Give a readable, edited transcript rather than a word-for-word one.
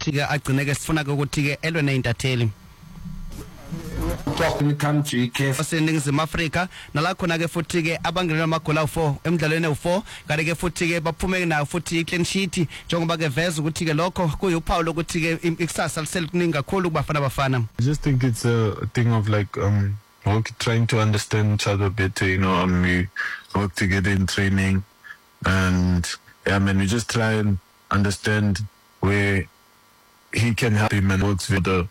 ukuthi ke agcine ke sifuna ke ukuthi ke elwe neintatheli country eNingizimu Afrika nala khona ke futhi ke abangenela amagoli awu4 emidlalweni ewu4 kanti ke futhi ke baphume nayo futhi iclean sheet njengoba ke veza ukuthi ke lokho kuyuphawu lokuthi ke ikusasa liseliningi kakhulu kubafana. I just think it's a thing of like trying to understand each other better, we work together in training, and we just try and understand where he can help him and works with the